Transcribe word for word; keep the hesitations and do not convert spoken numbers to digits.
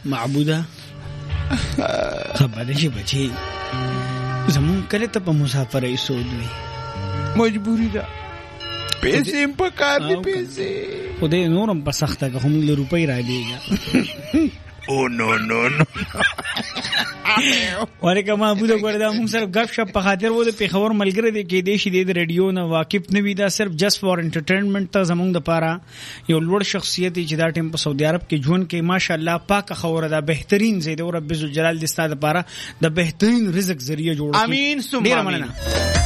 معبوده خبره شي بچي زمون کله ته په مسافرۍ سودوي مجبوری ده پیسې په کار دي پیسې خدای نورم په سخته که هم له روپۍ را دیګا او نو نو نو ورکه معبوده ګور دا موږ صرف غف شپ په خاطر وو د پیښور ملګری دی کې دیشي د ریډیو نه واقف نه وي دا صرف جست فار انټرټینمنت ته زمونږ د پاره یو لوړ شخصیت چې دا ټیم په سعودي عرب کې ژوند کې ماشاءالله پاک خبره ده بهترین زید او رب ذل جلال د استاد لپاره د بهترین رزق ذریعہ جوړ کړي امين ثم امين